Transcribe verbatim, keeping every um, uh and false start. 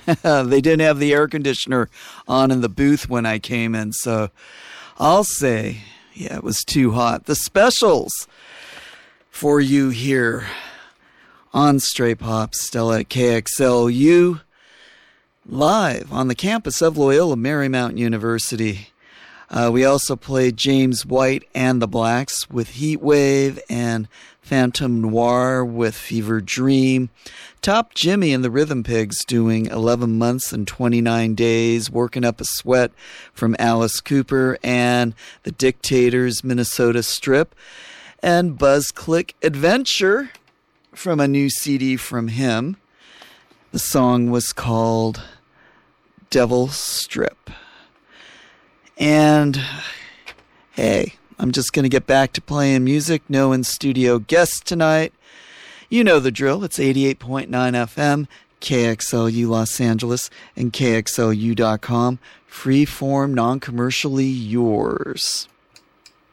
They didn't have the air conditioner on in the booth when I came in, so I'll say, yeah, it was too hot. The Specials for you here on Stray Pop Stella at K X L U, live on the campus of Loyola Marymount University. Uh, we also played James White and the Blacks with Heat Wave, and Phantom Noir with Fever Dream. Top Jimmy and the Rhythm Pigs doing eleven months and twenty-nine days, Working Up a Sweat from Alice Cooper, and the Dictators Minnesota Strip, and Buzz Click Adventure from a new C D from him. The song was called Devil Strip. And hey, I'm just going to get back to playing music. No in-studio guest tonight. You know the drill. It's eighty-eight point nine F M, K X L U Los Angeles, and K X L U dot com. Freeform, non-commercially yours.